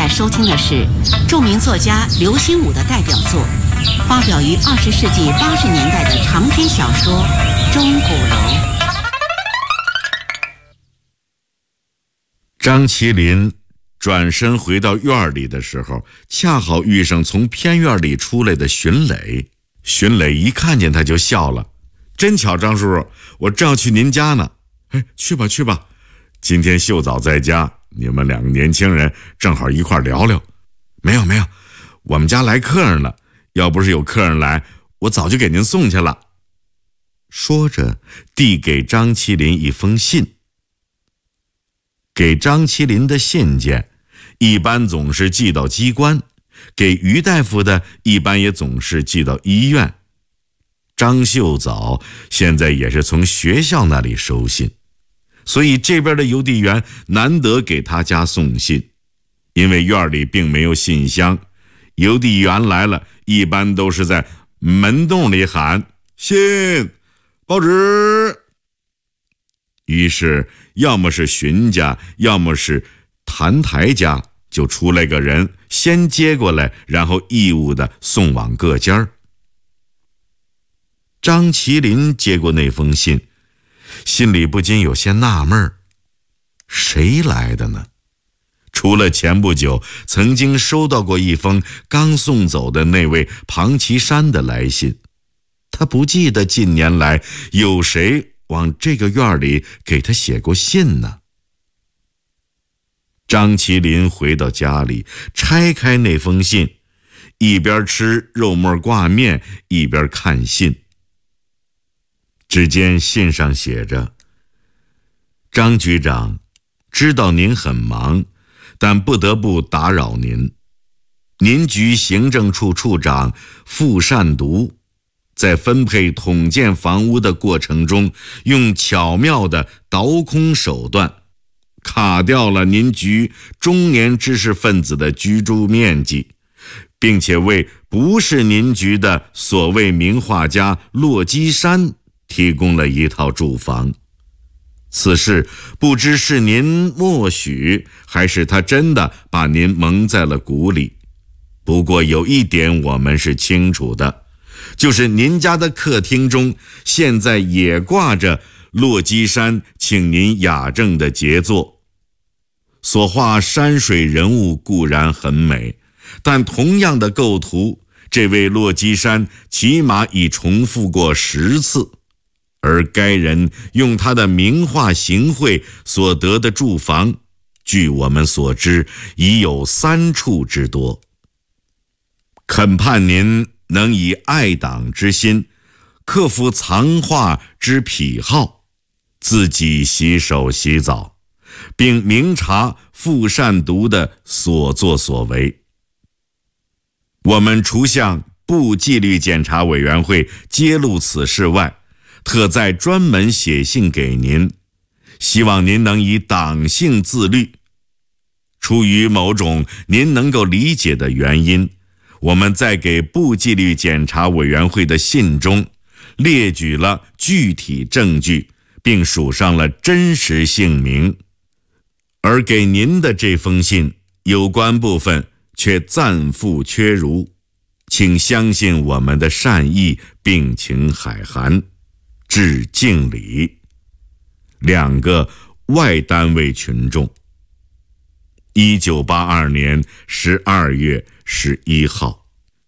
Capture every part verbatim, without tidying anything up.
在收听的是著名作家刘心武的代表作，发表于二十世纪八十年代的长篇小说《钟鼓楼》。 张麒麟转身回到院里的时候，恰好遇上从偏院里出来的荀磊。荀磊一看见他就笑了：“真巧，张叔叔，我正要去您家呢。哎，去吧去吧，今天秀嫂在家，你们两个年轻人正好一块聊聊。”“没有没有，我们家来客人了，要不是有客人来，我早就给您送去了。”说着递给张麒麟一封信。给张麒麟的信件一般总是寄到机关，给于大夫的一般也总是寄到医院。张秀藻现在也是从学校那里收信，所以这边的邮递员难得给他家送信。因为院里并没有信箱，邮递员来了一般都是在门洞里喊信、报纸。于是要么是荀家，要么是谭台家，就出来个人先接过来，然后义务的送往各家。张麒麟接过那封信，心里不禁有些纳闷，谁来的呢？除了前不久曾经收到过一封刚送走的那位庞其山的来信，他不记得近年来有谁往这个院里给他写过信呢。张麒麟回到家里，拆开那封信，一边吃肉末挂面，一边看信。只见信上写着：“张局长，知道您很忙，但不得不打扰您。您局行政处处长傅善独在分配统建房屋的过程中，用巧妙的倒空手段卡掉了您局中年知识分子的居住面积，并且为不是您局的所谓名画家洛基山提供了一套住房。此事不知是您默许，还是他真的把您蒙在了鼓里。不过有一点我们是清楚的，就是您家的客厅中现在也挂着洛基山请您雅正的杰作。所画山水人物固然很美，但同样的构图，这位洛基山起码已重复过十次，而该人用他的名画行贿所得的住房，据我们所知已有三处之多。恳盼您能以爱党之心，克服藏画之癖好，自己洗手洗澡，并明察傅善独的所作所为。我们除向部纪律检查委员会揭露此事外，特再专门写信给您，希望您能以党性自律。出于某种您能够理解的原因，我们在给部纪律检查委员会的信中列举了具体证据，并署上了真实姓名，而给您的这封信有关部分却暂付缺如，请相信我们的善意，并请海涵。致敬礼。两个外单位群众。一九八二年十二月十一号。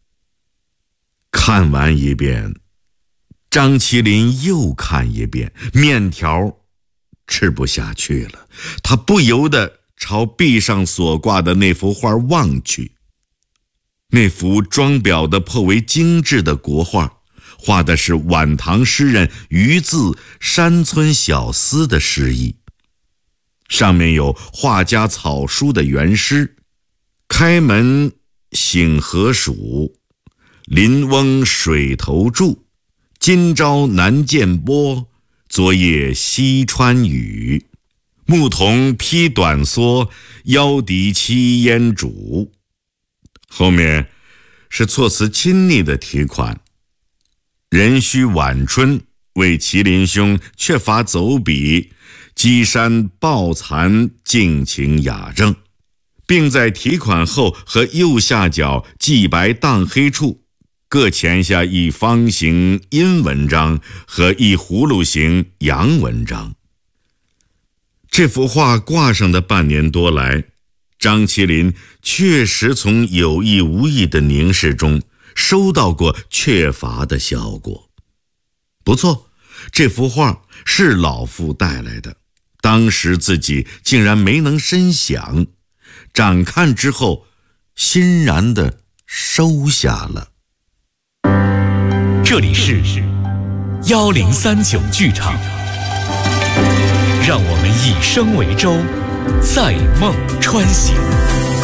看完一遍，张麒麟又看一遍，面条吃不下去了，他不由得朝壁上所挂的那幅画望去。那幅装裱的颇为精致的国画，画的是晚唐诗人余自山村小思的诗意，上面有画家草书的原诗：开门省河鼠，林翁水头住，今朝南涧波，昨夜西川雨。牧童披短蓑，腰敌栖烟渚。后面是措辞亲昵的题款：壬戌晚春，为麒麟兄却乏走笔，稽山抱残，尽情雅正， 并在提款后和右下角记白当黑处各填下一方形阴文章和一葫芦形阳文章。这幅画挂上的半年多来，张麒麟确实从有意无意的凝视中收到过缺乏的效果。不错，这幅画是老傅带来的，当时自己竟然没能深想，展看之后欣然地收下了。 这里是幺零三九剧场，让我们以声为舟，在梦穿行。